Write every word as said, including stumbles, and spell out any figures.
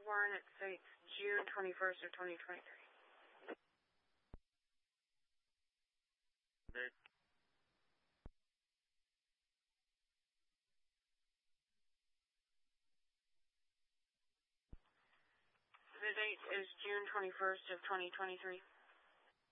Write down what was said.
one, it states June twenty-first of twenty twenty-three. The The date is June twenty-first of twenty twenty-three.